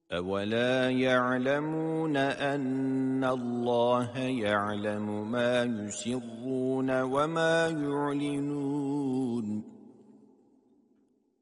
أولا يعلمون أن الله يعلم ما يسرون وما يعلنون